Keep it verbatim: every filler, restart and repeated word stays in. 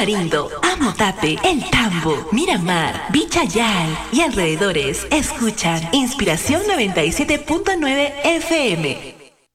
Tamarindo, Amotape, El Tambo, Miramar, Vichayal y alrededores escuchan Inspiración noventa y siete punto nueve F M.